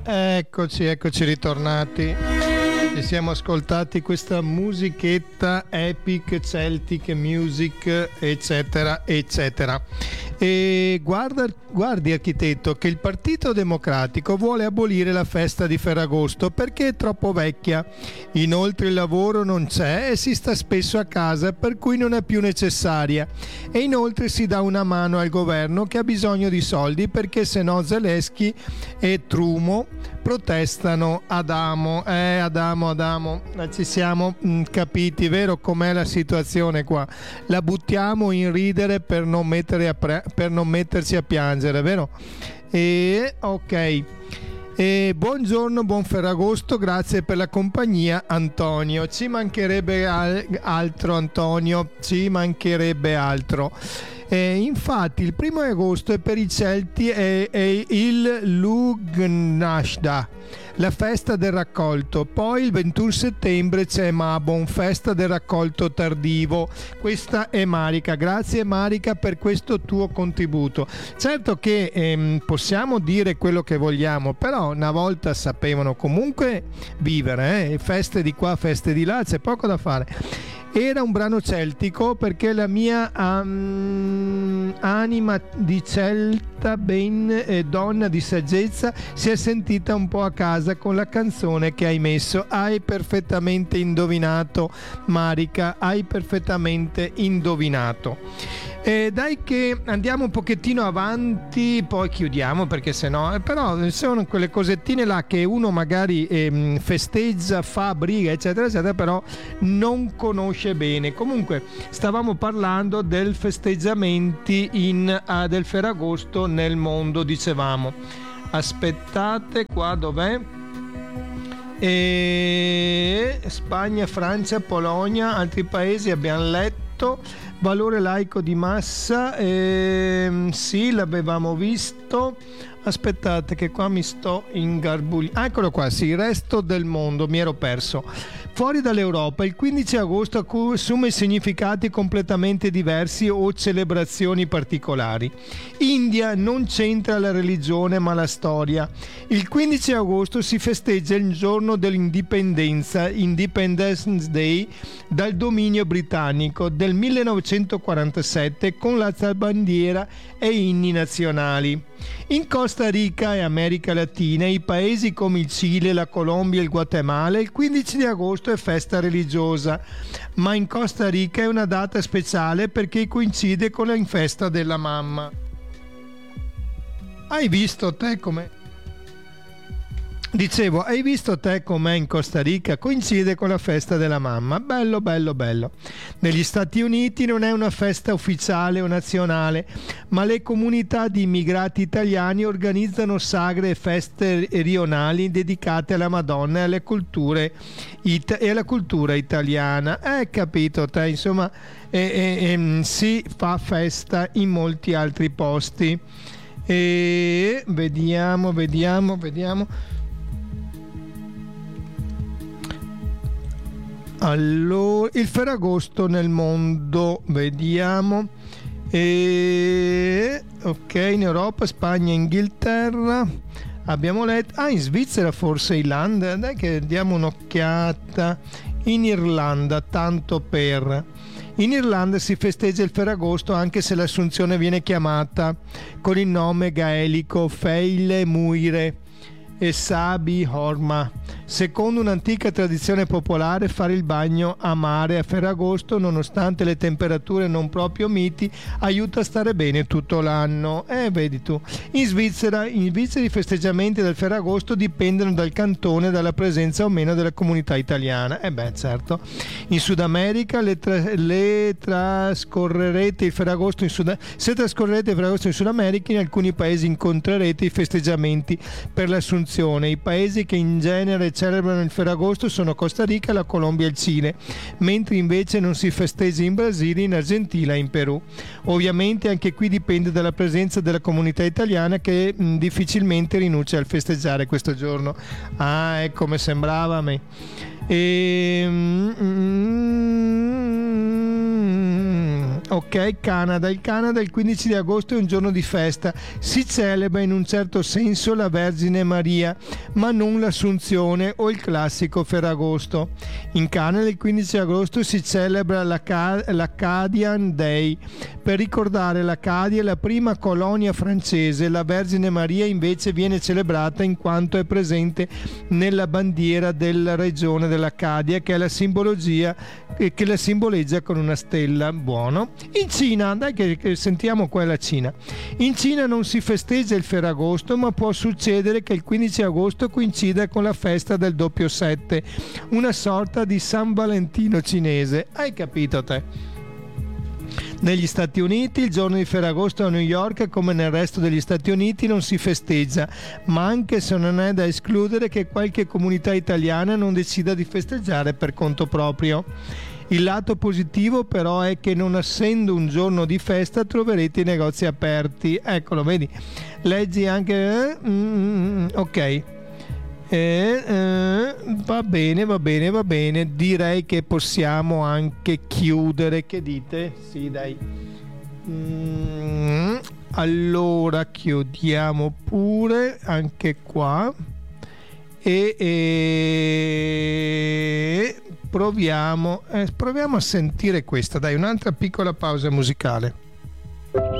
Eccoci ritornati. Ci siamo ascoltati questa musichetta epic, Celtic music, eccetera, eccetera. E guardi architetto, che il Partito Democratico vuole abolire la festa di Ferragosto perché è troppo vecchia. Inoltre il lavoro non c'è e si sta spesso a casa, per cui non è più necessaria. E inoltre si dà una mano al governo che ha bisogno di soldi perché sennò Zelensky e Trumo protestano. Adamo, ci siamo capiti, vero com'è la situazione qua? La buttiamo in ridere per non metterci a piangere, vero? Ok. Buongiorno, buon Ferragosto, grazie per la compagnia Antonio. Ci mancherebbe altro, Antonio, ci mancherebbe altro. Infatti il 1 agosto è per i Celti è il Lugnashda, la festa del raccolto. Poi il 21 settembre c'è Mabon, festa del raccolto tardivo. Questa è Marica. Grazie Marica per questo tuo contributo. Certo che possiamo dire quello che vogliamo, però una volta sapevano comunque vivere, feste di qua, feste di là, c'è poco da fare. Era un brano celtico perché la mia anima di celta donna di saggezza si è sentita un po' a casa con la canzone che hai messo. Hai perfettamente indovinato, Marica, hai perfettamente indovinato. Dai che andiamo un pochettino avanti, poi chiudiamo perché sennò, però sono quelle cosettine là che uno magari festeggia, fa briga eccetera eccetera, però non conosce bene. Comunque stavamo parlando del festeggiamenti del Ferragosto nel mondo, dicevamo. Aspettate, qua dov'è? Spagna, Francia, Polonia, altri paesi abbiamo letto. Valore laico di massa, sì, l'avevamo visto. Aspettate che qua mi sto ingarbugliando. Eccolo qua, sì, il resto del mondo, mi ero perso. Fuori dall'Europa, il 15 agosto assume significati completamente diversi o celebrazioni particolari. India non c'entra la religione ma la storia. Il 15 agosto si festeggia il giorno dell'indipendenza, Independence Day, dal dominio britannico del 1947 con la bandiera e inni nazionali. In Costa Rica e America Latina, i paesi come il Cile, la Colombia e il Guatemala, il 15 di agosto è festa religiosa, ma in Costa Rica è una data speciale perché coincide con la festa della mamma. Hai visto te come? Dicevo, hai visto te com'è in Costa Rica? Coincide con la festa della mamma. Bello, bello, bello. Negli Stati Uniti non è una festa ufficiale o nazionale, ma le comunità di immigrati italiani organizzano sagre e feste rionali dedicate alla Madonna e alle culture e alla cultura italiana. Capito te? Insomma, si fa festa in molti altri posti. Vediamo. Allora, il Ferragosto nel mondo, vediamo. Ok, in Europa, Spagna, Inghilterra. Abbiamo letto. In Svizzera forse, Irlanda. Dai che diamo un'occhiata. In Irlanda, tanto per. In Irlanda si festeggia il Ferragosto anche se l'Assunzione viene chiamata con il nome gaelico Feile Muire e Sabi Horma. Secondo un'antica tradizione popolare, fare il bagno a mare a Ferragosto, nonostante le temperature non proprio miti, aiuta a stare bene tutto l'anno. Vedi tu. In Svizzera i festeggiamenti del Ferragosto dipendono dal cantone e dalla presenza o meno della comunità italiana. Certo. In Sud America se trascorrerete il Ferragosto in Sud America, in alcuni paesi incontrerete i festeggiamenti per l'Assunzione. I paesi che in genere celebrano il Ferragosto sono Costa Rica, la Colombia e il Cile, mentre invece non si festeggia in Brasile, in Argentina e in Perù. Ovviamente anche qui dipende dalla presenza della comunità italiana che difficilmente rinuncia al festeggiare questo giorno. È come sembrava a me. Ok, Canada. Il Canada il 15 di agosto è un giorno di festa, si celebra in un certo senso la Vergine Maria, ma non l'Assunzione o il classico Ferragosto. In Canada il 15 agosto si celebra l'Acadian Day per ricordare l'Acadia, la prima colonia francese. La Vergine Maria invece viene celebrata in quanto è presente nella bandiera della regione dell'Acadia, che è la simbologia che la simboleggia con una stella. Buono. In Cina, dai che sentiamo qua la Cina. In Cina non si festeggia il Ferragosto, ma può succedere che il 15 agosto coincida con la festa del doppio 7, una sorta di San Valentino cinese. Hai capito te? Negli Stati Uniti il giorno di Ferragosto a New York, come nel resto degli Stati Uniti, non si festeggia, ma anche se non è da escludere che qualche comunità italiana non decida di festeggiare per conto proprio. Il lato positivo però è che non essendo un giorno di festa troverete i negozi aperti. Eccolo, vedi? Leggi anche... ok. Va bene. Direi che possiamo anche chiudere. Che dite? Sì, dai. Allora chiudiamo pure anche qua e proviamo a sentire questa. Dai, un'altra piccola pausa musicale.